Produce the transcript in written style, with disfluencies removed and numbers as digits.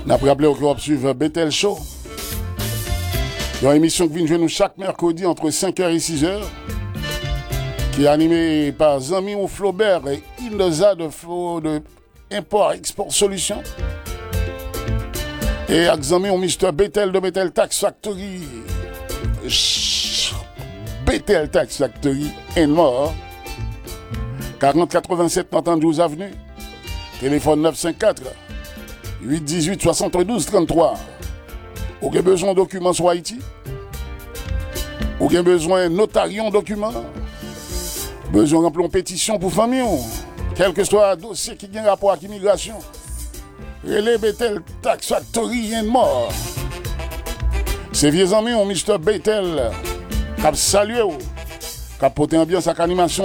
N'a pas rappelé qu'on va suivre Bethel Show. Une émission qui vient nous chaque mercredi entre 5h et 6h. Qui est animée par Zami ou Flaubert et Indoza de Import Export Solutions. Et avec Zami ou Mr. Bethel de Bethel Tax Factory. Bethel Tax Factory and more. 4087 Nantan-12 Avenue. Téléphone 954 818 72 33. Ou avez besoin de documents sur Haïti? Ou avez besoin de notarion documents? Besoin de remplir une pétition pour famille? Quel que soit le dossier qui a rapport avec l'immigration. Relais Bethel Tax Factory and more. C'est vieux amis, on Mr. Bethel. Cap salué, cap porter ambiance avec animation.